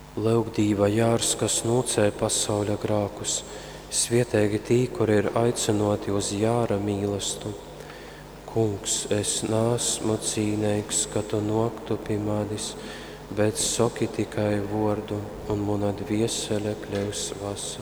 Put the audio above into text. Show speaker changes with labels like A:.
A: Lūgdība jārs, kas nūcē pasauļa grākus, svietēgi tī, kur ir aicinoti uz jāra mīlestību. Kungs, es nāsmu cīnīgs, ka tu noktu pie manis, bet soki tikai vārdu, un mana dviesele kļūs vasa.